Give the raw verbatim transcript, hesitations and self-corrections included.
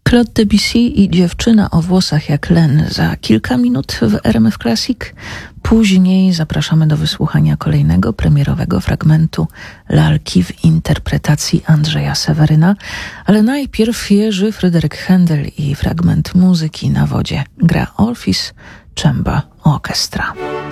Claude Debussy i Dziewczyna o włosach jak len za kilka minut w R M F Classic. Później zapraszamy do wysłuchania kolejnego premierowego fragmentu lalki w interpretacji Andrzeja Seweryna, ale najpierw Jerzy Fryderyk Händel i fragment muzyki na wodzie. Gra Orpheus Chamber Orchestra.